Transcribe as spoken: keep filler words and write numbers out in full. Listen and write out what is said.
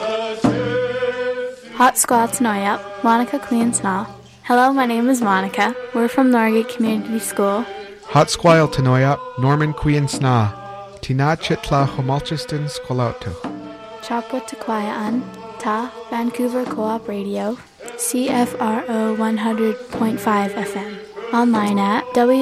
Hot Squall Tanoyap, Monica Queen Sna. Hello, my name is Monica. We're from Norgate Community School. Hot Squall Tanoyap, Norman Queen Sna. Tina Chitla Homolchiston Squalauto. Chopwa Takwaya An, Ta, Vancouver Co-op Radio, C F R O one hundred point five F M. Online at w